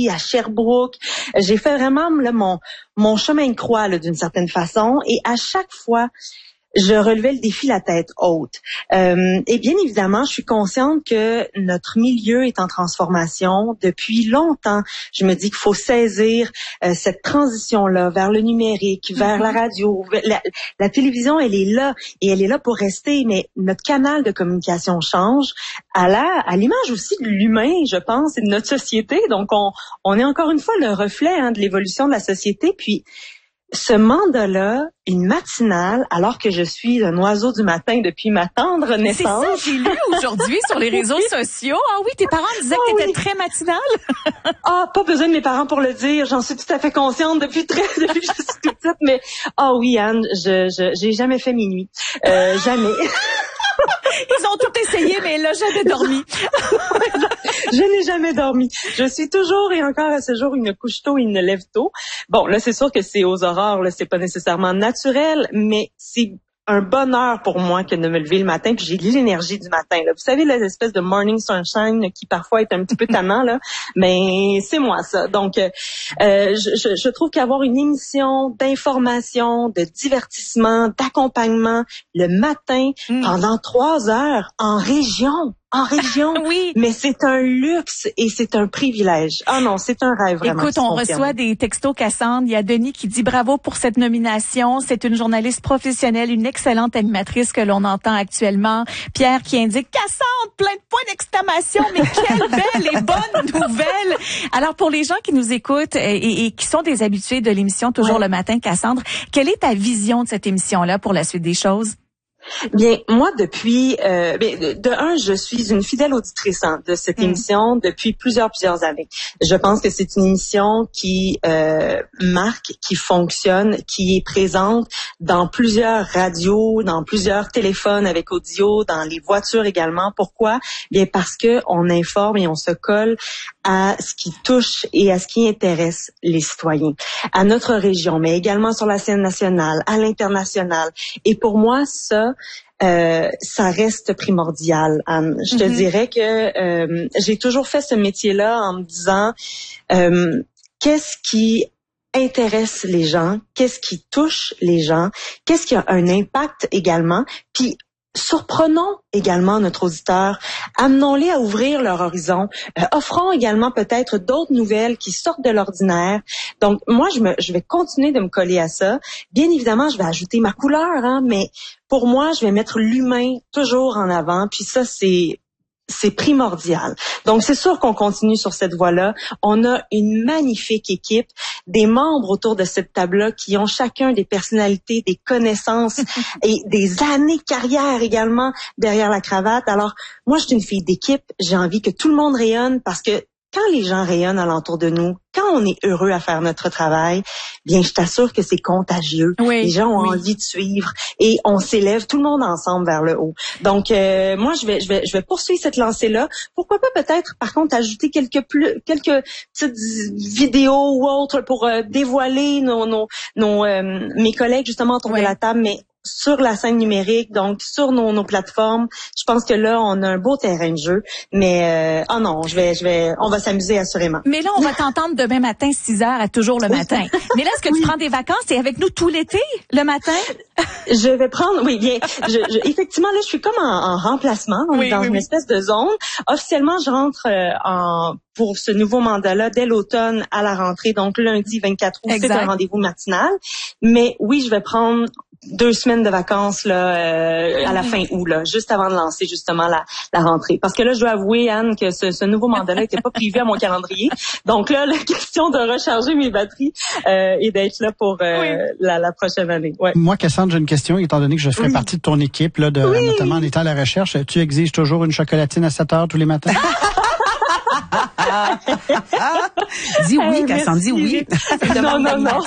Lévis, à Sherbrooke. J'ai fait vraiment là, mon chemin de croix là, d'une certaine façon. Et à chaque fois, je relevais le défi la tête haute. Et bien évidemment, je suis consciente que notre milieu est en transformation depuis longtemps. Je me dis qu'il faut saisir cette transition-là vers le numérique, vers la radio. La télévision, elle est là et elle est là pour rester, mais notre canal de communication change à l'image aussi de l'humain, je pense, et de notre société. Donc, on est encore une fois le reflet de l'évolution de la société. Puis, ce mandat-là, une matinale, alors que je suis un oiseau du matin depuis ma tendre naissance. C'est ça, j'ai lu aujourd'hui sur les réseaux sociaux. Ah oui, tes parents disaient que t'étais très matinale. Pas besoin de mes parents pour le dire. J'en suis tout à fait consciente depuis que je suis toute petite. Mais oui, Anne, j'ai jamais fait minuit. Jamais. Ils ont tout essayé, mais elle n'a jamais dormi. Je n'ai jamais dormi. Je suis toujours et encore à ce jour une couche tôt et une lève tôt. Bon, là, c'est sûr que c'est aux aurores, là, c'est pas nécessairement naturel, mais c'est un bonheur pour moi que de me lever le matin, puis j'ai de l'énergie du matin. Là. Vous savez, l'espèce de morning sunshine qui parfois est un petit peu tannant, là, mais c'est moi ça. Donc, je trouve qu'avoir une émission d'information, de divertissement, d'accompagnement le matin pendant 3 heures en région, oui. Mais c'est un luxe et c'est un privilège. Ah non, c'est un rêve vraiment. Écoute, on reçoit des textos, Cassandre. Il y a Denis qui dit bravo pour cette nomination. C'est une journaliste professionnelle, une excellente animatrice que l'on entend actuellement. Pierre qui indique Cassandre, plein de points d'exclamation, mais quelle belle et bonne nouvelle. Alors pour les gens qui nous écoutent et qui sont des habitués de l'émission Toujours le matin, Cassandre, quelle est ta vision de cette émission-là pour la suite des choses? Bien, moi, depuis, je suis une fidèle auditrice de cette émission depuis plusieurs années. Je pense que c'est une émission qui marque, qui fonctionne, qui est présente dans plusieurs radios, dans plusieurs téléphones avec audio, dans les voitures également. Pourquoi? Bien, parce que on informe et on se colle à ce qui touche et à ce qui intéresse les citoyens, à notre région, mais également sur la scène nationale, à l'international. Et pour moi, ça reste primordial, Anne. Je te dirais que j'ai toujours fait ce métier-là en me disant qu'est-ce qui intéresse les gens, qu'est-ce qui touche les gens, qu'est-ce qui a un impact également, puis surprenons également notre auditeur, amenons-les à ouvrir leur horizon, offrons également peut-être d'autres nouvelles qui sortent de l'ordinaire. Donc moi, je vais continuer de me coller à ça. Bien évidemment, je vais ajouter ma couleur, mais pour moi, je vais mettre l'humain toujours en avant. Puis ça, c'est primordial. Donc, c'est sûr qu'on continue sur cette voie-là. On a une magnifique équipe, des membres autour de cette table-là qui ont chacun des personnalités, des connaissances et des années de carrière également derrière la cravate. Alors, moi, je suis une fille d'équipe. J'ai envie que tout le monde rayonne parce que quand les gens rayonnent alentour de nous, quand on est heureux à faire notre travail, bien, je t'assure que c'est contagieux. Oui, les gens ont envie de suivre et on s'élève tout le monde ensemble vers le haut. Donc, moi, je vais poursuivre cette lancée-là. Pourquoi pas peut-être, par contre, ajouter quelques petites vidéos ou autres pour dévoiler mes collègues justement autour de la table, mais sur la scène numérique, donc sur nos plateformes. Je pense que là, on a un beau terrain de jeu. Mais on va s'amuser assurément. Mais là, on va t'entendre demain matin, 6h à Toujours le matin. Mais là, est-ce que tu prends des vacances? T'es avec nous tout l'été, le matin? Je vais prendre, oui, bien. Effectivement, là, je suis comme en remplacement. On est dans une espèce de zone. Officiellement, je rentre pour ce nouveau mandat-là dès l'automne à la rentrée, donc lundi 24 août, c'est un rendez-vous matinal. Mais oui, je vais prendre 2 semaines de vacances là à la fin août, là, juste avant de lancer justement la rentrée. Parce que là, je dois avouer, Anne, que ce nouveau mandat-là n'était pas prévu à mon calendrier. Donc là, la question de recharger mes batteries et d'être là pour la prochaine année. Ouais. Moi, Cassandre, j'ai une question, étant donné que je ferai partie de ton équipe, là, notamment en étant à la recherche. Tu exiges toujours une chocolatine à 7h tous les matins? Dis oui, Cassandre, dis oui. Non.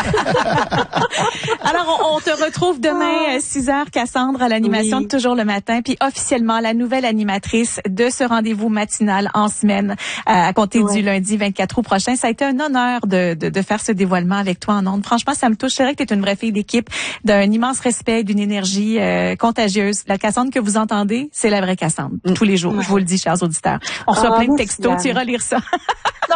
Alors, on te retrouve demain 6h, Cassandre, à l'animation de Toujours le matin, puis officiellement la nouvelle animatrice de ce rendez-vous matinal en semaine à compter du lundi 24 août prochain. Ça a été un honneur de faire ce dévoilement avec toi en ondes. Franchement, ça me touche. C'est vrai que tu es une vraie fille d'équipe, d'un immense respect, d'une énergie contagieuse. La Cassandre que vous entendez, c'est la vraie Cassandre, tous les jours. Je vous le dis, chers auditeurs. On reçoit plein de textos. Tu iras lire ça.